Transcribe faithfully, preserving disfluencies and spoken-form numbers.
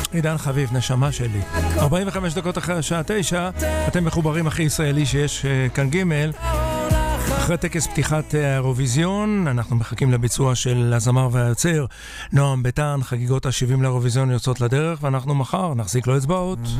עידן חביב, נשמה שלי. ארבעים וחמש דקות אחרי השעה תשע, אתם מחוברים הכי ישראלי שיש כאן ג'. אחרי טקס פתיחת האירוויזיון, אנחנו מחכים לביצוע של הזמר והיוצר נועם ביטן. חגיגות ה-שבעים לאירוויזיון יוצאות לדרך, ואנחנו מחר נחזיק לו אצבעות.